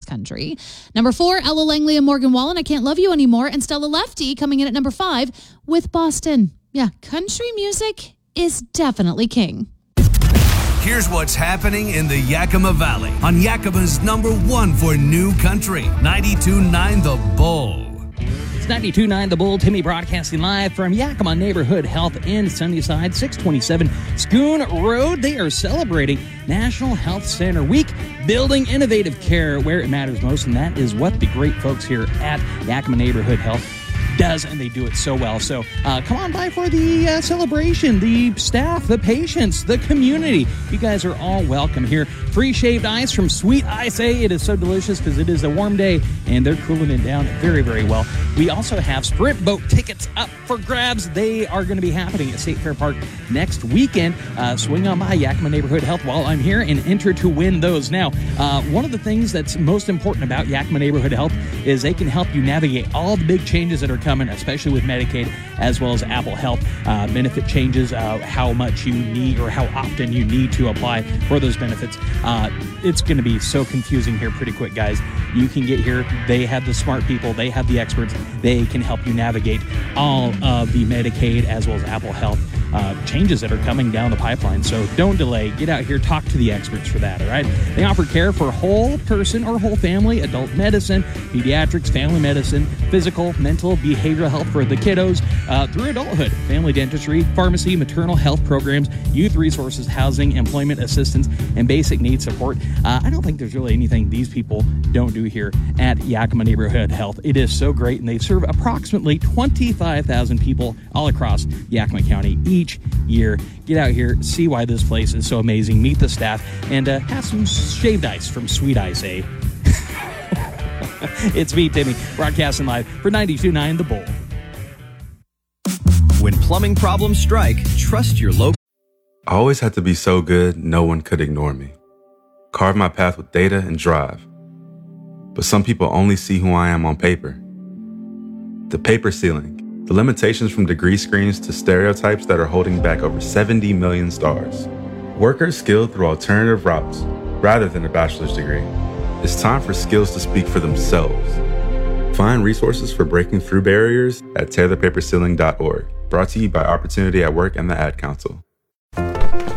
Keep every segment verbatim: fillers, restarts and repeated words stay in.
country. Number four, Ella Langley and Morgan Wallen, I Can't Love You Anymore. And Stella Lefty coming in at number five with Boston. Yeah, country music is definitely king. Here's what's happening in the Yakima Valley on Yakima's number one for new country, ninety-two point nine The Bull. It's ninety-two point nine The Bull. Timmy broadcasting live from Yakima Neighborhood Health in Sunnyside, six twenty-seven Schoon Road. They are celebrating National Health Center Week, building innovative care where it matters most, and that is what the great folks here at Yakima Neighborhood Health does, and they do it so well. So uh, come on by for the uh, celebration. The staff, the patients, the community, you guys are all welcome here. Free shaved ice from Sweet Ice A. It is so delicious because it is a warm day and they're cooling it down very, very well. We also have sprint boat tickets up for grabs. They are going to be happening at State Fair Park next weekend. Uh, swing on by Yakima Neighborhood Health while I'm here and enter to win those. Now, uh, one of the things that's most important about Yakima Neighborhood Health is they can help you navigate all the big changes that are coming, especially with Medicaid as well as Apple Health uh, benefit changes, uh, how much you need or how often you need to apply for those benefits. Uh, it's going to be so confusing here pretty quick, guys. You can get here. They have the smart people. They have the experts. They can help you navigate all of the Medicaid as well as Apple Health uh, changes that are coming down the pipeline. So don't delay. Get out here. Talk to the experts for that, all right? They offer care for whole person or whole family, adult medicine, pediatrics, family medicine, physical, mental, behavioral health for the kiddos, uh, through adulthood, family dentistry, pharmacy, maternal health programs, youth resources, housing, employment assistance, and basic needs support. Uh, I don't think there's really anything these people don't do here at Yakima Neighborhood Health. It is so great, and they serve approximately twenty-five thousand people all across Yakima County each year. Get out here, see why this place is so amazing, meet the staff, and uh, have some shaved ice from Sweet Ice A. It's me, Timmy, broadcasting live for ninety-two point nine The Bull. When plumbing problems strike, trust your local. I always had to be so good, no one could ignore me. Carve my path with data and drive. But some people only see who I am on paper. The paper ceiling, the limitations from degree screens to stereotypes that are holding back over seventy million stars. Workers skilled through alternative routes, rather than a bachelor's degree. It's time for skills to speak for themselves. Find resources for breaking through barriers at tear the paper ceiling dot org. Brought to you by Opportunity at Work and the Ad Council. Mommy,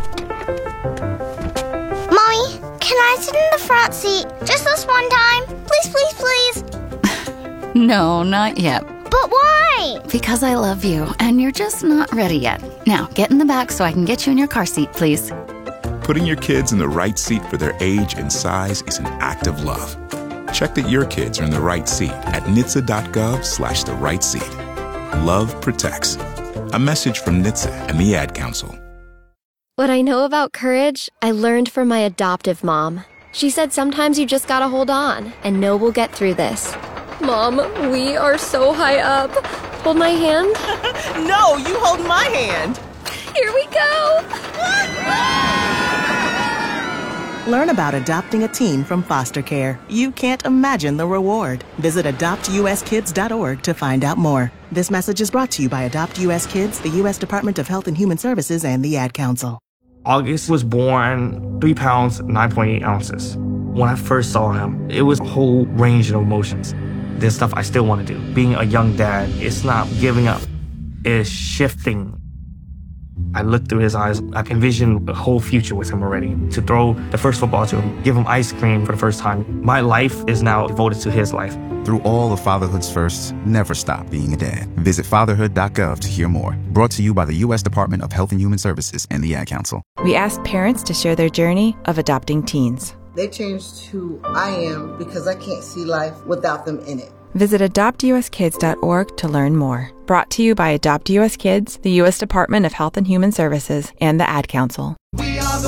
can I sit in the front seat just this one time? Please, please, please. No, not yet. But why? Because I love you, and you're just not ready yet. Now, get in the back so I can get you in your car seat, please. Putting your kids in the right seat for their age and size is an act of love. Check that your kids are in the right seat at N H T S A dot gov slash the right seat. Love protects. A message from N H T S A and the Ad Council. What I know about courage, I learned from my adoptive mom. She said sometimes you just gotta hold on and know we'll get through this. Mom, we are so high up. Hold my hand. No, you hold my hand. Here we go. Learn about adopting a teen from foster care. You can't imagine the reward. Visit adopt u s kids dot org to find out more. This message is brought to you by Adopt U S Kids, the U S Department of Health and Human Services, and the Ad Council. August was born three pounds, nine point eight ounces. When I first saw him, it was a whole range of emotions. There's stuff I still want to do. Being a young dad, it's not giving up. It's shifting. I looked through his eyes. I can envision a whole future with him already. To throw the first football to him, give him ice cream for the first time. My life is now devoted to his life. Through all of fatherhood's firsts, never stop being a dad. Visit fatherhood dot gov to hear more. Brought to you by the U S Department of Health and Human Services and the Ad Council. We asked parents to share their journey of adopting teens. They changed who I am because I can't see life without them in it. Visit adopt u s kids dot org to learn more. Brought to you by Adopt U S Kids, the U S Department of Health and Human Services, and the Ad Council.